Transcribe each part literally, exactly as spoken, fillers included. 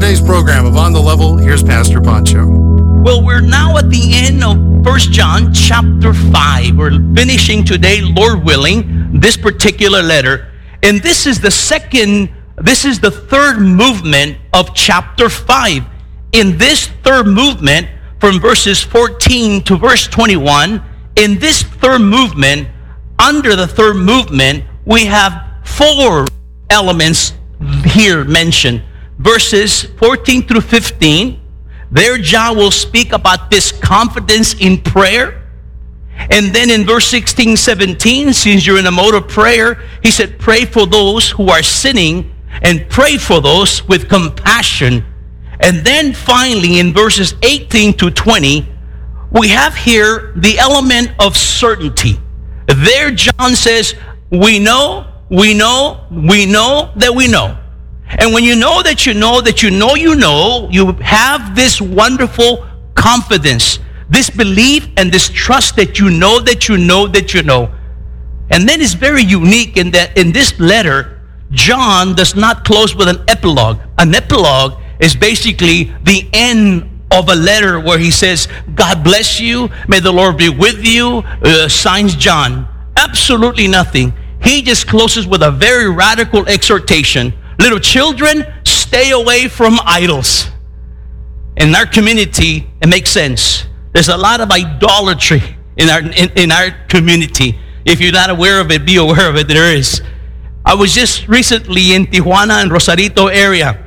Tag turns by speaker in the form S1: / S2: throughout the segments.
S1: today's program of On the Level, here's Pastor Pancho.
S2: Well, we're now at the end of First John chapter five. We're finishing today, Lord willing, this particular letter. And this is the second, this is the third movement of chapter five. In this third movement, from verses fourteen to verse twenty-one, in this third movement, under the third movement, we have four elements here mentioned. Verses fourteen through fifteen, there John will speak about this confidence in prayer. And then in verse sixteen, seventeen, since you're in a mode of prayer, he said, pray for those who are sinning and pray for those with compassion. And then finally in verses eighteen to twenty, we have here the element of certainty. There John says, we know, we know, we know that we know. And when you know that you know that you know you know, you have this wonderful confidence, this belief and this trust that you know that you know that you know. And then it's very unique in that in this letter, John does not close with an epilogue. An epilogue is basically the end of a letter where he says, God bless you, may the Lord be with you, uh, signs John. Absolutely nothing. He just closes with a very radical exhortation. Little children, stay away from idols. In our community, it makes sense. There's a lot of idolatry in our in, in our community. If you're not aware of it, be aware of it. There is. I was just recently in Tijuana and Rosarito area.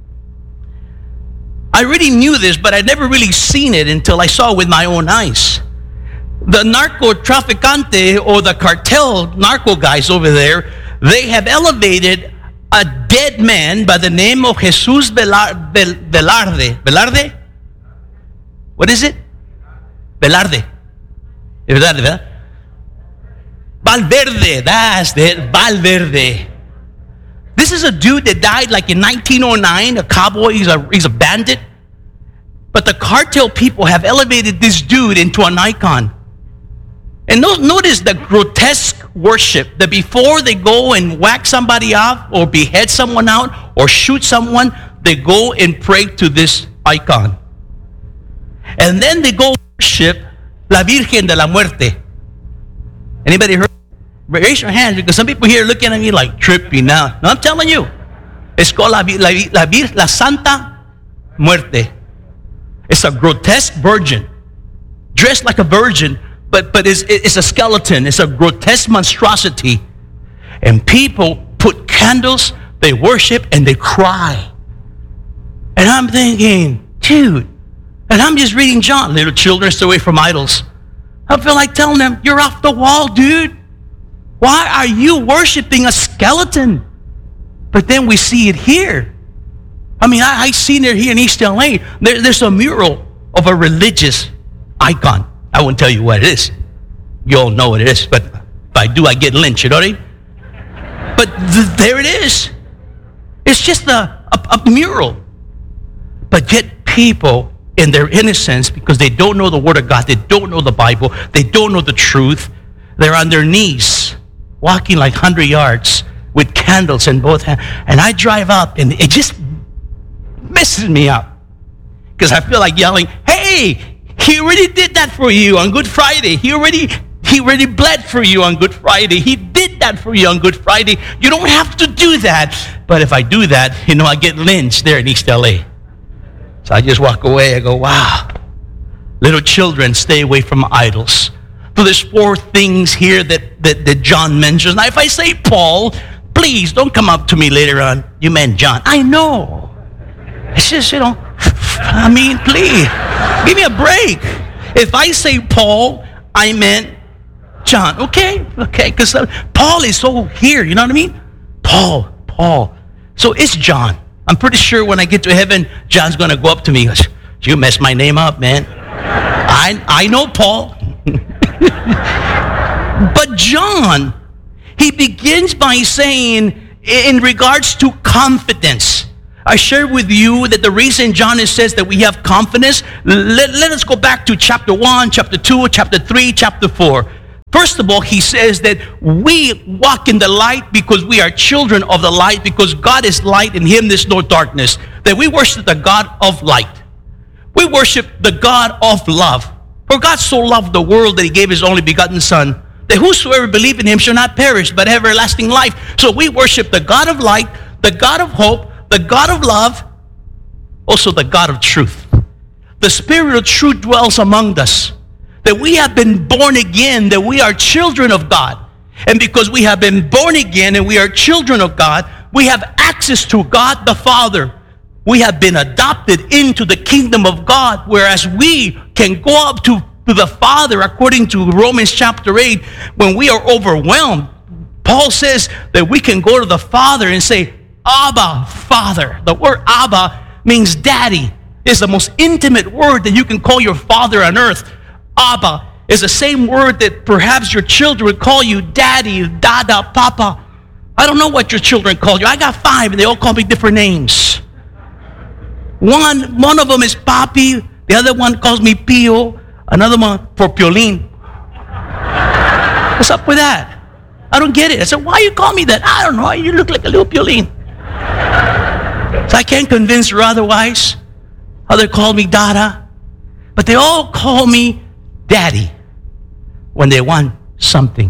S2: I already knew this, but I'd never really seen it until I saw it with my own eyes. The narco traficante or the cartel narco guys over there, they have elevated a dead man by the name of Jesus Velar- Vel- Velarde. Velarde? What is it? Velarde. Velarde, ¿verdad? Valverde, that's it, Valverde. This is a dude that died like in nineteen oh nine, a cowboy, he's a, he's a bandit. But the cartel people have elevated this dude into an icon. And notice the grotesque worship that before they go and whack somebody off or behead someone out or shoot someone, they go and pray to this icon. And then they go worship La Virgen de la Muerte. Anybody heard? Raise your hands because some people here are looking at me like trippy now. No, I'm telling you. It's called La, la, la, la Santa Muerte. It's a grotesque virgin, dressed like a virgin, but, but it's, it's a skeleton. It's a grotesque monstrosity. And people put candles, they worship, and they cry. And I'm thinking, dude, and I'm just reading John, little children, stay away from idols. I feel like telling them, you're off the wall, dude. Why are you worshiping a skeleton? But then we see it here. I mean, I, I seen it here in East L A. There, there's a mural of a religious icon. I won't tell you what it is. You all know what it is, but if I do, I get lynched, you know what I mean? But th- there it is. It's just a, a, a mural. But yet people, in their innocence, because they don't know the Word of God, they don't know the Bible, they don't know the truth, they're on their knees, walking like one hundred yards with candles in both hands. And I drive up, and it just messes me up. Because I feel like yelling, hey, he already did that for you on Good Friday. He already, he already bled for you on Good Friday. He did that for you on Good Friday. You don't have to do that. But if I do that, you know, I get lynched there in East L A. So I just walk away. I go, wow. Little children, stay away from idols. So there's four things here that, that, that John mentions. Now, if I say Paul, please don't come up to me later on. You meant John. I know. It's just, you know, I mean, please, give me a break. If I say Paul, I meant John. Okay, okay, because uh, Paul is so here, you know what I mean? Paul, Paul. So it's John. I'm pretty sure when I get to heaven, John's going to go up to me and goes, you messed my name up, man. I, I know Paul. But John, he begins by saying, in regards to confidence, I shared with you that the reason John says that we have confidence, let, let us go back to chapter one, chapter two, chapter three, chapter four. First of all, he says that we walk in the light because we are children of the light, because God is light, in him there's no darkness. that we worship the God of light. We worship the God of love. For God so loved the world that he gave his only begotten Son, that whosoever believe in him shall not perish, but have everlasting life. So we worship the God of light, the God of hope, the God of love, also the God of truth. The Spirit of truth dwells among us. That we have been born again, that we are children of God. And because we have been born again and we are children of God, we have access to God the Father. We have been adopted into the kingdom of God, whereas we can go up to, to the Father, according to Romans chapter eight, when we are overwhelmed. Paul says that we can go to the Father and say, Abba, Father. The word Abba means daddy. It's the most intimate word that you can call your father on earth. Abba is the same word that perhaps your children would call you daddy, dada, papa. I don't know what your children call you. I got five and they all call me different names. One, one of them is Papi. The other one calls me Pio. Another one for Piolín. What's up with that? I don't get it. I said, why you call me that? I don't know. You look like a little Piolín. So I can't convince her otherwise. Other call me Dada. But they all call me Daddy when they want something.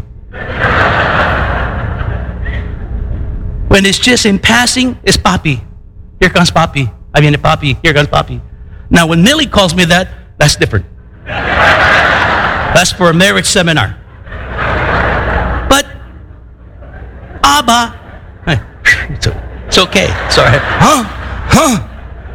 S2: When it's just in passing, it's Papi. Here comes Papi. I mean, Papi. Here comes Papi. Now, when Millie calls me that, that's different. That's for a marriage seminar. But Abba, it's, it's okay. Sorry. Huh? Huh?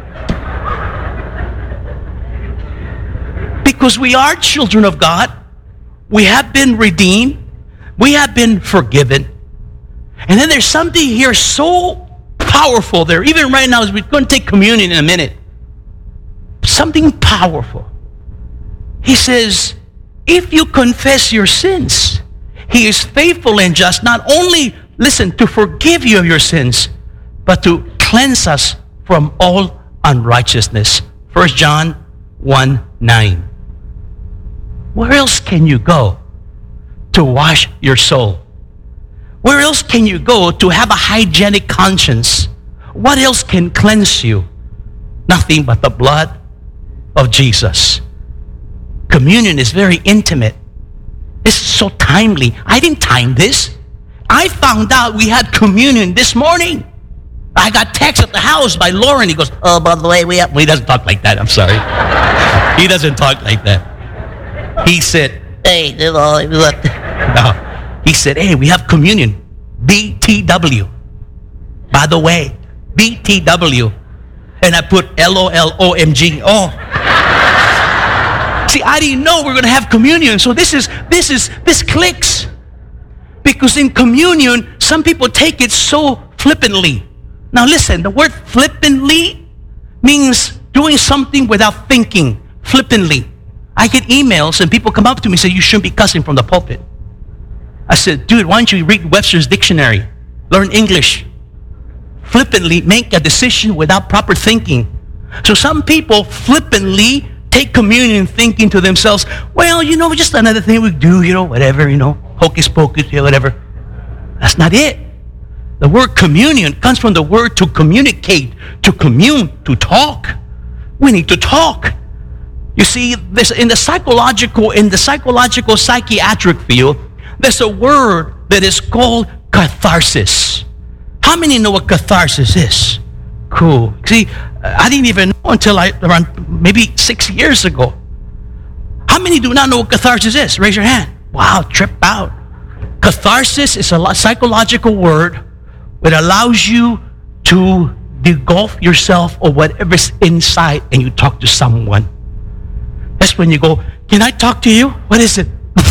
S2: Because we are children of God. We have been redeemed. We have been forgiven. And then there's something here so powerful there. Even right now, as we're going to take communion in a minute. Something powerful. He says, if you confess your sins, he is faithful and just, not only, listen, to forgive you of your sins, but to cleanse us from all unrighteousness. First John one nine. Where else can you go to wash your soul? Where else can you go to have a hygienic conscience? What else can cleanse you? Nothing but the blood of Jesus. Communion is very intimate. It's so timely. I didn't time this. I found out we had communion this morning. I got text at the house by Lauren. He goes, oh, by the way, we have... Well, he doesn't talk like that. I'm sorry. He doesn't talk like that. He said, hey, what? No. He said, hey, we have communion. B T W. By the way, B T W. And I put L O L O M G. Oh. See, I didn't know we were going to have communion. So this is, this is, this clicks. Because in communion, some people take it so flippantly. Now listen, the word flippantly means doing something without thinking. Flippantly. I get emails and people come up to me and say, you shouldn't be cussing from the pulpit. I said, dude, why don't you read Webster's dictionary? Learn English. Flippantly make a decision without proper thinking. So some people flippantly take communion thinking to themselves, well, you know, just another thing we do, you know, whatever, you know, hocus pocus, yeah, whatever. That's not it. The word communion comes from the word to communicate, to commune, to talk. We need to talk. You see, this in the psychological, in the psychological psychiatric field, there's a word that is called catharsis. How many know what catharsis is? Cool. See, I didn't even know until I, around maybe six years ago. How many do not know what catharsis is? Raise your hand. Wow, trip out. Catharsis is a psychological word that allows you to degulf yourself or whatever's inside and you talk to someone. That's when you go, can I talk to you? What is it?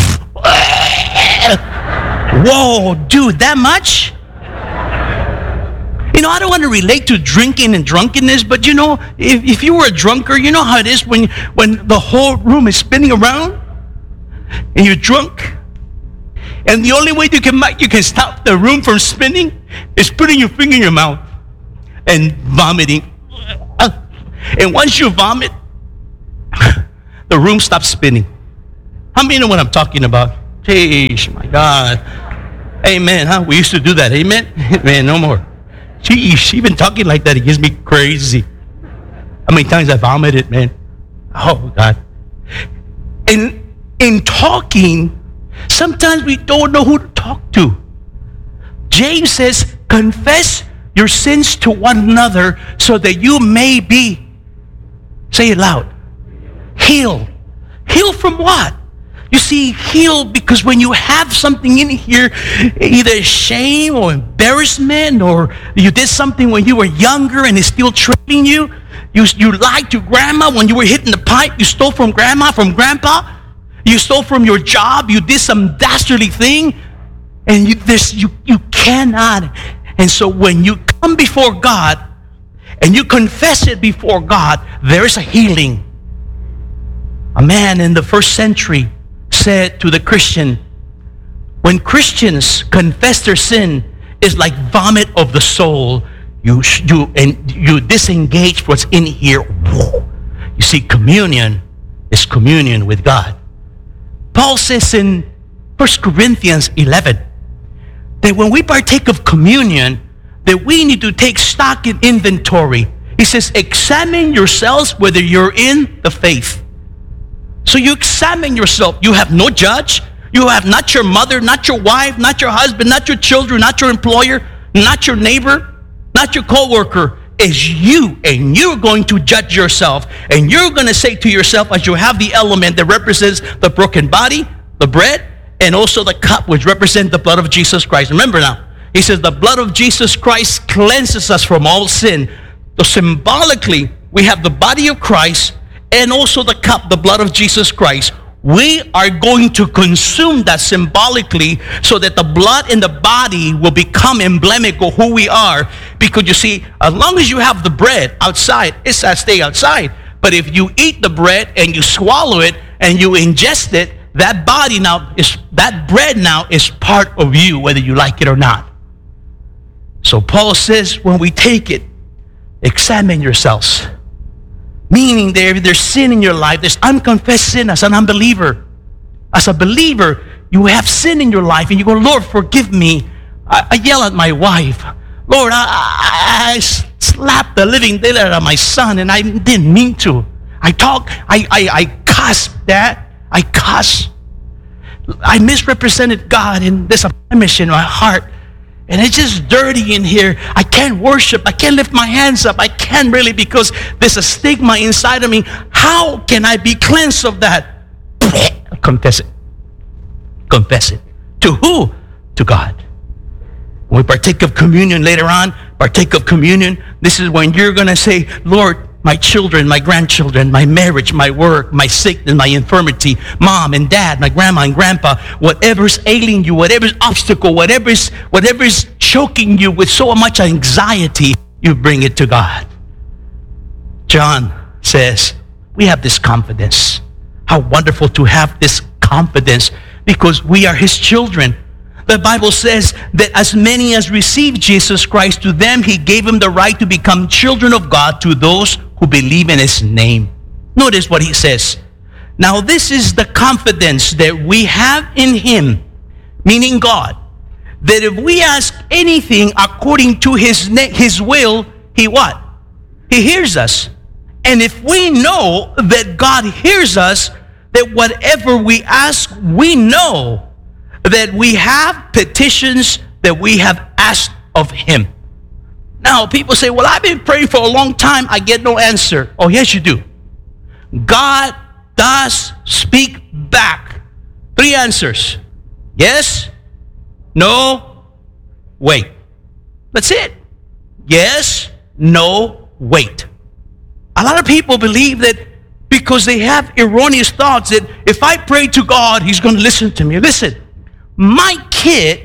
S2: Whoa, dude, that much? You know, I don't want to relate to drinking and drunkenness, but you know, if, if you were a drunkard, you know how it is when, when the whole room is spinning around and you're drunk. And the only way you can, you can stop the room from spinning is putting your finger in your mouth and vomiting. And once you vomit, the room stops spinning. How many know what I'm talking about? Jeez, my God. Amen, huh? We used to do that. Amen? Man, no more. Jeez, even talking like that, it gives me crazy. How many times I vomited, man? Oh, God. And in talking, sometimes we don't know who to talk to. James says, confess your sins to one another so that you may be, say it loud, healed. Healed from what? You see, healed because when you have something in here, either shame or embarrassment, or you did something when you were younger and it's still trailing you. You, you lied to grandma when you were hitting the pipe. You stole from grandma, from grandpa. You stole from your job. You did some dastardly thing. And you, this, you, you cannot. And so when you come before God and you confess it before God, there is a healing. A man in the first century said to the Christian, when Christians confess their sin, it's like vomit of the soul. You, you, and you disengage what's in here. You see, communion is communion with God. Paul says in First Corinthians eleven that when we partake of communion, that we need to take stock in inventory. He says, examine yourselves whether you're in the faith. So you examine yourself. You have no judge. You have not your mother, not your wife, not your husband, not your children, not your employer, not your neighbor, not your coworker. It's you, and you're going to judge yourself. And you're going to say to yourself, as you have the element that represents the broken body, the bread, and also the cup, which represents the blood of Jesus Christ. Remember now, he says the blood of Jesus Christ cleanses us from all sin. So symbolically, we have the body of Christ and also the cup, the blood of Jesus Christ. We are going to consume that symbolically so that the blood in the body will become emblematic of who we are. Because you see, as long as you have the bread outside, it's to stay outside. But if you eat the bread and you swallow it and you ingest it, that body now is, that bread now is part of you, whether you like it or not. So Paul says, when we take it, examine yourselves. Meaning there, if there's sin in your life, there's unconfessed sin as an unbeliever. As a believer, you have sin in your life and you go, Lord, forgive me. I, I yell at my wife. Lord, I, I, I slapped the living daylight out of my son and I didn't mean to. I talk, I, I, I cuss, Dad. I cuss. I misrepresented God and there's a blemish in my heart. And it's just dirty in here. I can't worship. I can't lift my hands up. I can't really because there's a stigma inside of me. How can I be cleansed of that? Confess it. Confess it. To who? To God. When we partake of communion later on, partake of communion, this is when you're going to say, Lord, my children, my grandchildren, my marriage, my work, my sickness, my infirmity, mom and dad, my grandma and grandpa, whatever's ailing you, whatever's obstacle, whatever's, whatever's choking you with so much anxiety, you bring it to God. John says, we have this confidence. How wonderful to have this confidence because we are his children. The Bible says that as many as received Jesus Christ, to them he gave them the right to become children of God, to those who believe in his name. Notice what he says. Now this is the confidence that we have in him, meaning God, that if we ask anything according to his na- his will, he what? He hears us. And if we know that God hears us, that whatever we ask, we know that we have petitions that we have asked of him. Now, people say, well, I've been praying for a long time. I get no answer. Oh, yes, you do. God does speak back. Three answers. Yes, no, wait. That's it. Yes, no, wait. A lot of people believe that because they have erroneous thoughts that if I pray to God, he's going to listen to me. Listen, my kid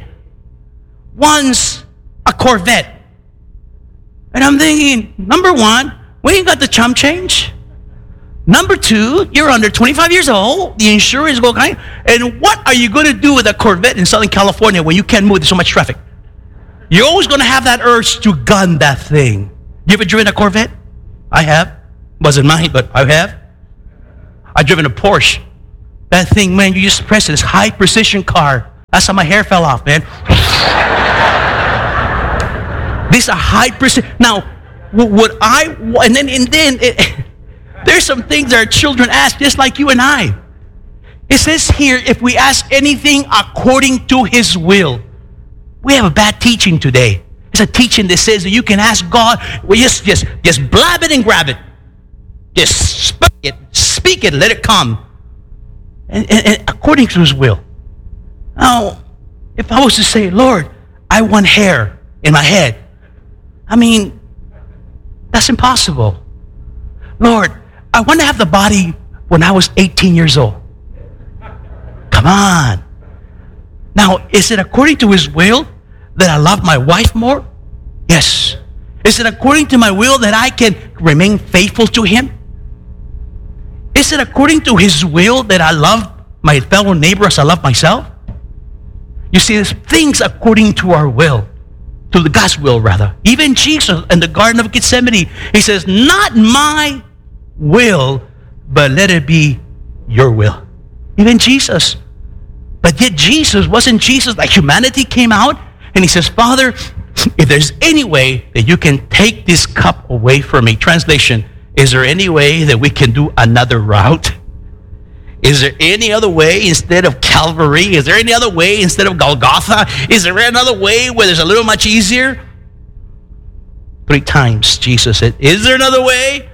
S2: wants a Corvette. And I'm thinking, number one, we ain't got the chump change. Number two, you're under twenty-five years old. The insurance go kind. And what are you going to do with a Corvette in Southern California when you can't move? There's so much traffic. You're always going to have that urge to gun that thing. You ever driven a Corvette? I have. Wasn't mine, but I have. I've driven a Porsche. That thing, man, you just press it. It's high precision car. That's how my hair fell off, man. These are high precision. Now, What I, and then, and then it, there's some things our children ask just like you and I. It says here, if we ask anything according to his will. We have a bad teaching today. It's a teaching that says that you can ask God, well, just, just, just blab it and grab it. Just speak it, speak it, let it come. And, and, and according to his will. Now, if I was to say, Lord, I want hair in my head. I mean, that's impossible. Lord, I want to have the body when I was eighteen years old. Come on. Now, is it according to his will that I love my wife more? Yes. Is it according to my will that I can remain faithful to him? Is it according to his will that I love my fellow neighbor as I love myself? You see, there's things according to our will, to the God's will rather. Even Jesus in the Garden of Gethsemane, he says, not my will, but let it be your will. Even Jesus. But yet Jesus, wasn't Jesus like humanity came out and he says, Father, if there's any way that you can take this cup away from me. Translation, is there any way that we can do another route? Is there any other way instead of Calvary? Is there any other way instead of Golgotha? Is there another way where there's a little much easier? Three times Jesus said, is there another way?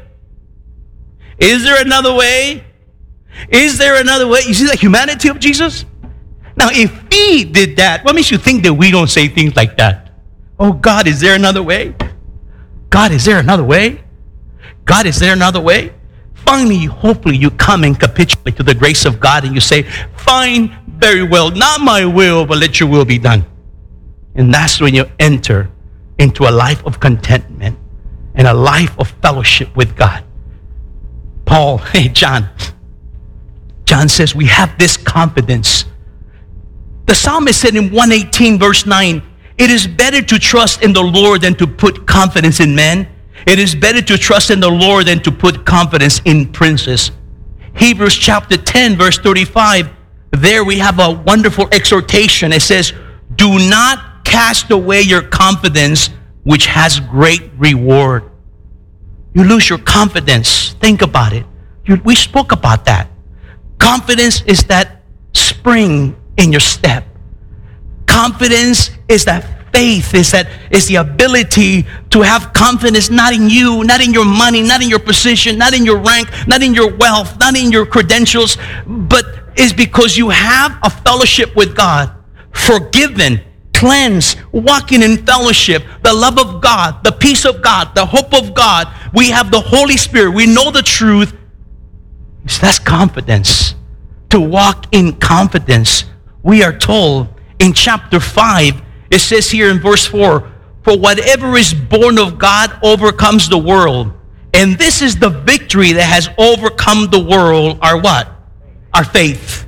S2: Is there another way? Is there another way? You see the humanity of Jesus? Now, if he did that, what makes you think that we don't say things like that? Oh, God, is there another way? God, is there another way? God, is there another way? Finally, hopefully, you come and capitulate to the grace of God and you say, fine, very well, not my will, but let your will be done. And that's when you enter into a life of contentment and a life of fellowship with God. Paul, hey, John, John says we have this confidence. The psalmist said in one eighteen verse nine, it is better to trust in the Lord than to put confidence in men. It is better to trust in the Lord than to put confidence in princes. Hebrews chapter ten verse thirty-five, there we have a wonderful exhortation. It says, do not cast away your confidence, which has great reward. You lose your confidence. Think about it. You, we spoke about that. Confidence is that spring in your step. Confidence is that faith, is that is the ability to have confidence not in you, not in your money, not in your position, not in your rank, not in your wealth, not in your credentials, but is because you have a fellowship with God, forgiven, cleansed, walking in fellowship, the love of God, the peace of God, the hope of God. We have the Holy Spirit. We know the truth. So that's confidence. To walk in confidence. We are told in chapter five, it says here in verse four, for whatever is born of God overcomes the world. And this is the victory that has overcome the world, our what? Our faith.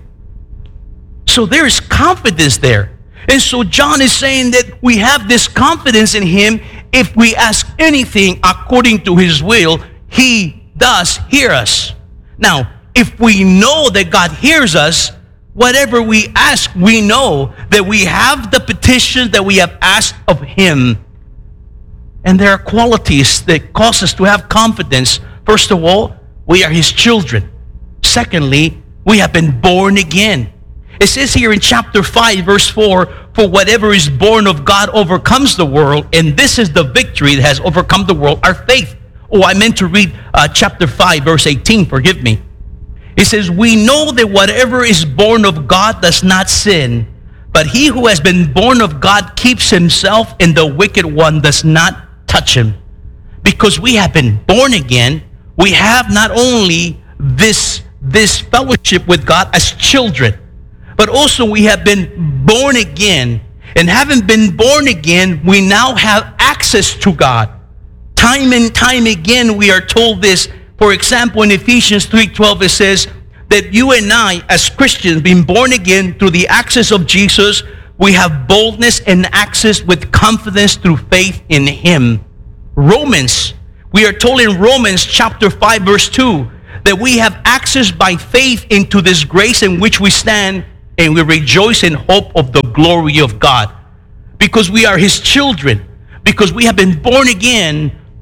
S2: So there is confidence there. And so John is saying that we have this confidence in him. If we ask anything according to his will, he does hear us. Now, if we know that God hears us, whatever we ask, we know that we have the petition that we have asked of him. And there are qualities that cause us to have confidence. First of all, we are his children. Secondly, we have been born again. It says here in chapter five, verse four, for whatever is born of God overcomes the world, and this is the victory that has overcome the world, our faith. Oh, I meant to read uh, chapter five, verse eighteen, forgive me. It says, we know that whatever is born of God does not sin, but he who has been born of God keeps himself, and the wicked one does not touch him. Because we have been born again, we have not only this, this fellowship with God as children, but also we have been born again. And having been born again, we now have access to God. Time and time again, we are told this. For example, in Ephesians three twelve, it says that you and I, as Christians, being born again through the access of Jesus, we have boldness and access with confidence through faith in him. Romans, we are told in Romans chapter five, verse two, that we have access by faith into this grace in which we stand, and we rejoice in hope of the glory of God. Because we are his children, because we have been born again,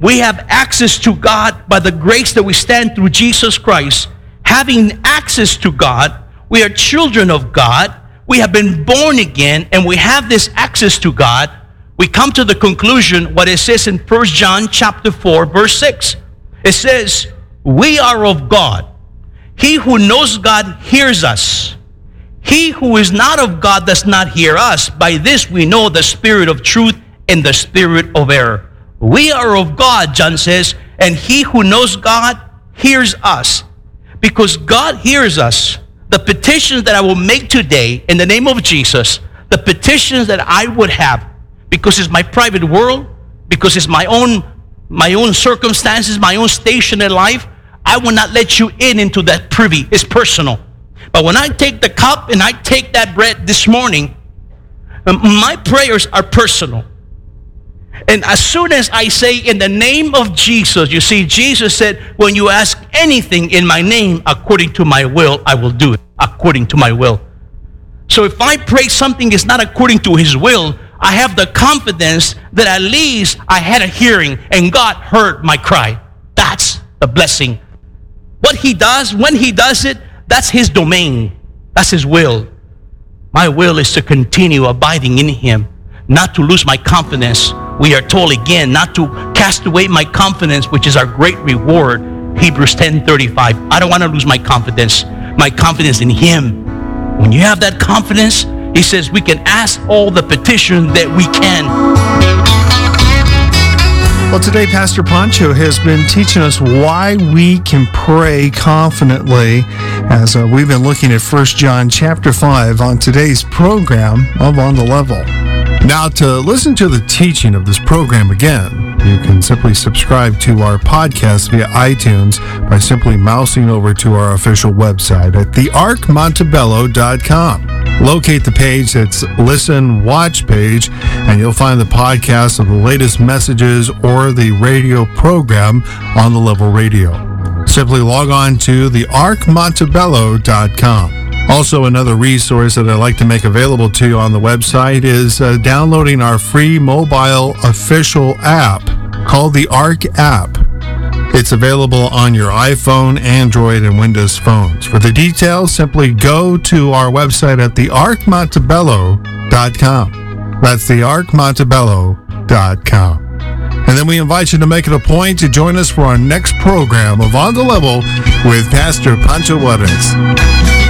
S2: we have access to God by the grace that we stand through Jesus Christ. Having access to God, we are children of God. We have been born again, and we have this access to God. We come to the conclusion what it says in First John chapter four, verse six. It says, we are of God. He who knows God hears us. He who is not of God does not hear us. By this we know the spirit of truth and the spirit of error. We are of God, John says, and he who knows God hears us. Because God hears us, the petitions that I will make today in the name of Jesus, the petitions that I would have, because it's my private world, because it's my own, my own circumstances, my own station in life, I will not let you in into that privy. It's personal. But when I take the cup and I take that bread this morning, my prayers are personal. And as soon as I say in the name of Jesus, you see, Jesus said, when you ask anything in my name, according to my will, I will do it, according to my will. So if I pray something is not according to his will, I have the confidence that at least I had a hearing and God heard my cry. That's the blessing. What he does, when he does it, that's his domain. That's his will. My will is to continue abiding in him, not to lose my confidence. We are told again not to cast away my confidence, which is our great reward. Hebrews ten thirty-five. I don't want to lose my confidence. My confidence in him. When you have that confidence, he says we can ask all the petitions that we can.
S3: Well, today Pastor Pancho has been teaching us why we can pray confidently as uh, we've been looking at First John chapter five on today's program of On the Level. Now, to listen to the teaching of this program again, you can simply subscribe to our podcast via iTunes by simply mousing over to our official website at the ark montebello dot com. Locate the page that's Listen Watch page, and you'll find the podcast of the latest messages or the radio program On the Level Radio. Simply log on to the ark montebello dot com. Also, another resource that I'd like to make available to you on the website is uh, downloading our free mobile official app called the Ark app. It's available on your iPhone, Android, and Windows phones. For the details, simply go to our website at the ark montebello dot com. That's the ark montebello dot com. And then we invite you to make it a point to join us for our next program of On the Level with Pastor Pancho Juarez.